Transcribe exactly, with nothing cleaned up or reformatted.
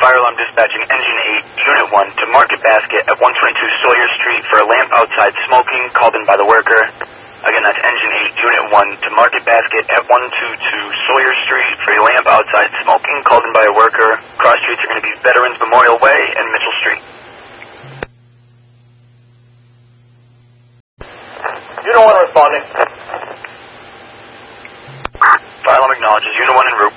fire alarm dispatching Engine eight, Unit one to Market Basket at one twenty-two Sawyer Street for a lamp outside smoking called in by the worker. Again, that's Engine eight, Unit one to Market Basket at one twenty-two Sawyer Street for a lamp outside smoking called in by a worker. Cross streets are going to be Veterans Memorial Way and Mitchell Street. Unit one responding. Fire alarm acknowledges Unit one en route.